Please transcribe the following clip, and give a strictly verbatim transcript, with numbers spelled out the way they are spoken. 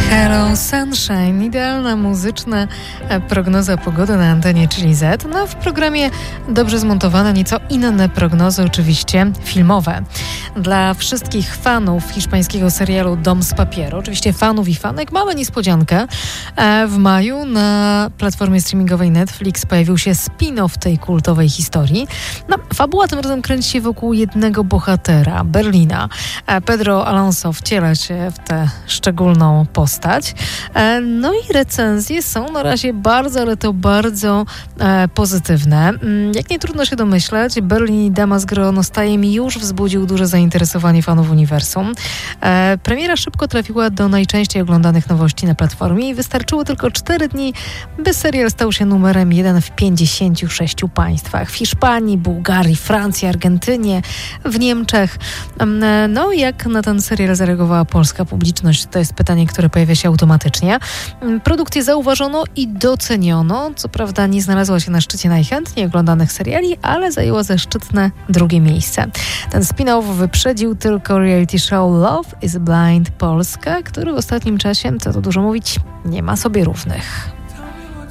Hello Sunshine, idealna muzyczna prognoza pogody na antenie Chili Z. No w programie dobrze zmontowane, nieco inne prognozy, oczywiście filmowe. Dla wszystkich fanów hiszpańskiego serialu Dom z papieru, oczywiście fanów i fanek, mamy niespodziankę. W maju na platformie streamingowej Netflix pojawił się spin-off tej kultowej historii. No, fabuła tym razem kręci się wokół jednego bohatera, Berlina. Pedro Alonso wciela się w tę szczególną postać. No i recenzje są na razie bardzo, ale to bardzo e, pozytywne. Jak nie trudno się domyśleć, Berlin i Dama z Gronostajem już wzbudził duże zainteresowanie fanów uniwersum. E, premiera szybko trafiła do najczęściej oglądanych nowości na platformie i wystarczyło tylko cztery dni, by serial stał się numerem jeden w pięćdziesięciu sześciu państwach. W Hiszpanii, Bułgarii, Francji, Argentynie, w Niemczech. E, no i jak na ten serial zareagowała polska publiczność? To jest pytanie, które pojawia się automatycznie. Produkcję zauważono i doceniono. Co prawda nie znalazła się na szczycie najchętniej oglądanych seriali, ale zajęła zaszczytne drugie miejsce. Ten spin-off wyprzedził tylko reality show Love is Blind Polska, który w ostatnim czasie, co tu dużo mówić, nie ma sobie równych.